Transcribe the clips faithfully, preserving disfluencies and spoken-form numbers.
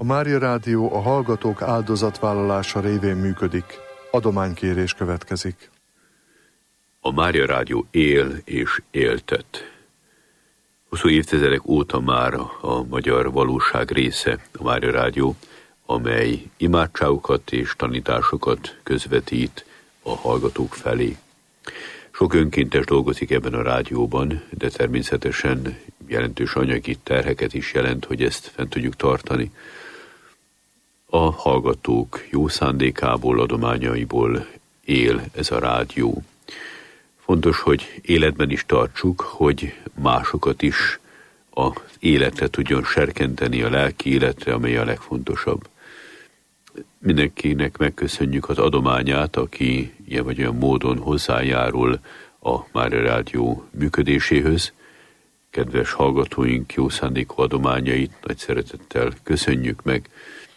Mária Rádió a hallgatók áldozatvállalása révén működik. Adománykérés következik. A Mária Rádió él és éltet. Hosszú évtizedek óta már a magyar valóság része a Mária Rádió, amely imádságokat és tanításokat közvetít a hallgatók felé. Sok önkéntes dolgozik ebben a rádióban, de természetesen jelentős anyagi terheket is jelent, hogy ezt fent tudjuk tartani. A hallgatók jó szándékából, adományaiból él ez a rádió. Fontos, hogy életben is tartsuk, hogy másokat is az életre tudjon serkenteni, a lelki életre, amely a legfontosabb. Mindenkinek megköszönjük az adományát, aki ilyen vagy olyan módon hozzájárul a Mária Rádió működéséhöz. Kedves hallgatóink jó szándékú adományait nagy szeretettel köszönjük meg.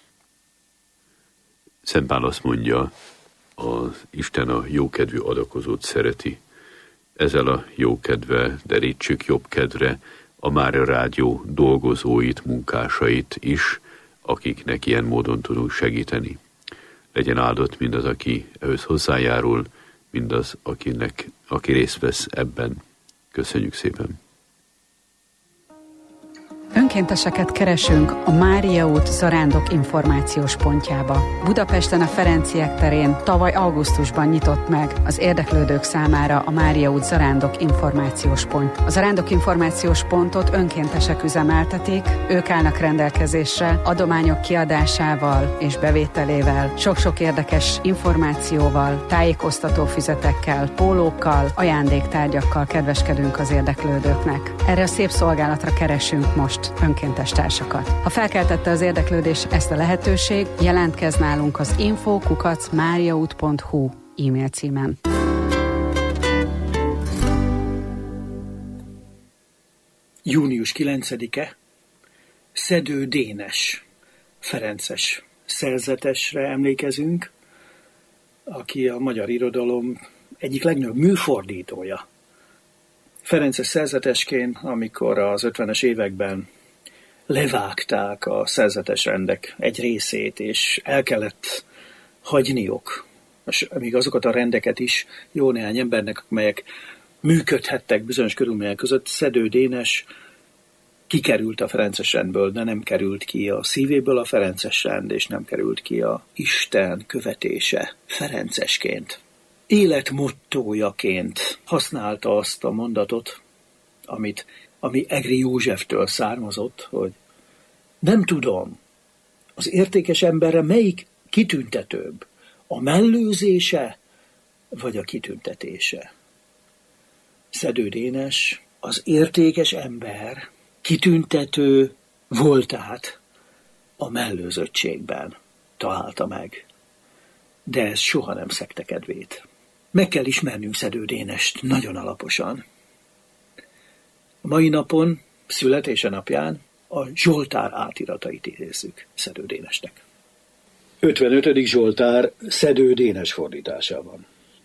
Szent Pál azt mondja, az Isten a jókedvű adakozót szereti. Ezzel a jókedve derítsük jobb kedvre a Mária Rádió dolgozóit, munkásait is, akiknek ilyen módon tudunk segíteni. Legyen áldott mindaz, aki ehhez hozzájárul, mindaz, akinek, aki részt vesz ebben. Köszönjük szépen! Önkénteseket keresünk a Mária út Zarándok információs pontjába. Budapesten a Ferenciek terén tavaly augusztusban nyitott meg az érdeklődők számára a Mária út Zarándok információs pont. A Zarándok információs pontot önkéntesek üzemeltetik, ők állnak rendelkezésre adományok kiadásával és bevételével, sok-sok érdekes információval, tájékoztató füzetekkel, pólókkal, ajándéktárgyakkal kedveskedünk az érdeklődőknek. Erre a szép szolgálatra keresünk most önkéntes társakat. Ha felkeltette az érdeklődés ezt a lehetőség, jelentkez nálunk az info kukac mariaút pont hu e-mail címen. június kilencedike Szedő Dénes ferences szerzetesre emlékezünk, aki a magyar irodalom egyik legnagyobb műfordítója. Ferences szerzetesként, amikor az ötvenes években levágták a szerzetes rendek egy részét, és el kellett hagyniuk, és még azokat a rendeket is jó néhány embernek, amelyek működhettek bizonyos körülmények között, Szedő Dénes kikerült a ferences rendből, de nem került ki a szívéből a ferences rend, és nem került ki a Isten követése ferencesként. Életmottójaként használta azt a mondatot, amit, ami Egri Józseftől származott, hogy nem tudom, az értékes emberre melyik kitüntetőbb, a mellőzése vagy a kitüntetése. Szedő Dénes az értékes ember kitüntető voltát a mellőzöttségben találta meg, de ez soha nem szegte kedvét. Meg kell ismernünk Szedő Dénest nagyon alaposan. A mai napon, születése napján a Zsoltár átiratait idézzük Szedő Dénesnek. ötvenötödik Zsoltár Szedő Dénes fordításában.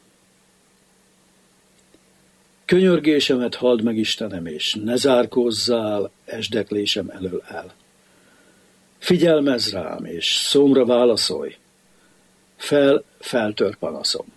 Könyörgésemet halld meg, Istenem, és ne zárkózzál esdeklésem elől el. Figyelmezz rám, és szómra válaszolj. Fel, feltör panaszom.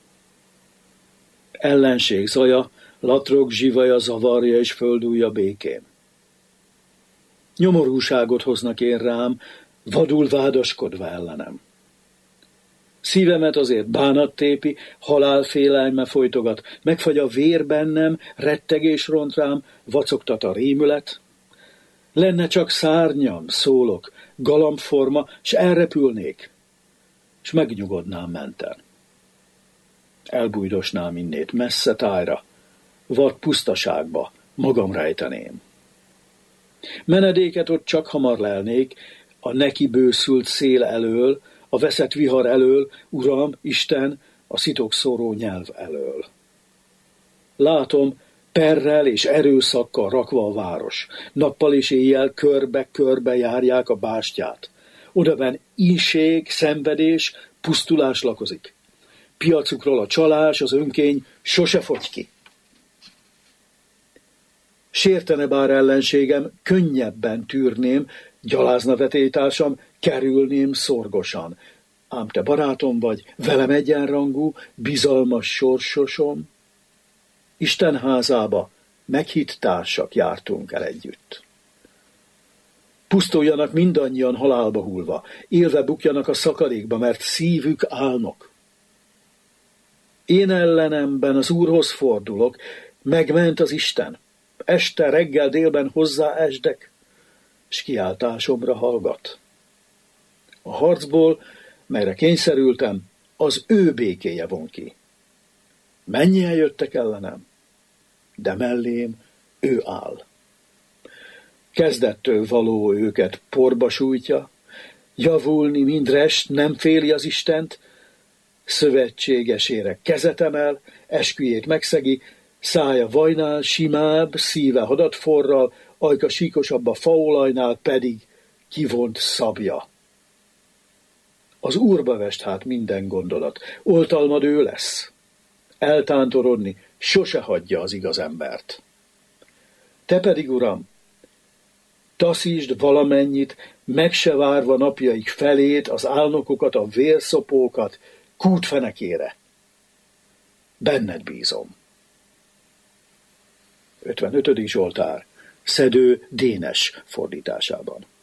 Ellenség zaja, latrok zsivaja zavarja és földújja békém. Nyomorúságot hoznak én rám, vadul vádaskodva ellenem. Szívemet azért bánat tépi, halálfélelme folytogat, megfagy a vér bennem, rettegés ront rám, vacogtat a rémület. Lenne csak szárnyam, szólok, galambforma, s elrepülnék, s megnyugodnám menten. Elbújdosnám innét messze tájra, vad pusztaságba magam rejteném. Menedéket ott csak hamar lelnék, a neki bőszült szél elől, a veszett vihar elől, Uram, Isten, a szitokszóró nyelv elől. Látom, perrel és erőszakkal rakva a város, nappal és éjjel körbe-körbe járják a bástyát. Odaben ínség, szenvedés, pusztulás lakozik. Piacukról a csalás, az önkény sose fogy ki. Sértene bár ellenségem, könnyebben tűrném, gyalázna vetélytársam, kerülném szorgosan. Ám te barátom vagy, velem egyenrangú, bizalmas sorsosom. Isten házába meghitt társak jártunk el együtt. Pusztuljanak mindannyian halálba hullva, élve bukjanak a szakadékba, mert szívük álnok. Én ellenemben az Úrhoz fordulok, megment az Isten. Este, reggel, délben hozzáesdek, s kiáltásomra hallgat. A harcból, melyre kényszerültem, az ő békéje von ki. Mennyien jöttek ellenem, de mellém ő áll. Kezdettől való őket porba sújtja, javulni mind rest nem féli az Istent, szövetségesére kezet emel, esküjét megszegi, szája vajnál simább, szíve hadatforral, ajka síkosabb a faolajnál pedig kivont szabja. Az Úrba vest hát minden gondolat, oltalmad ő lesz. Eltántorodni sose hagyja az igaz embert. Te pedig, Uram, taszítsd valamennyit, meg se várva napjaik felét, az álnokokat, a vérszopókat, kútfenekére. Benned bízom. ötvenötödik Zsoltár, Szedő Dénes fordításában.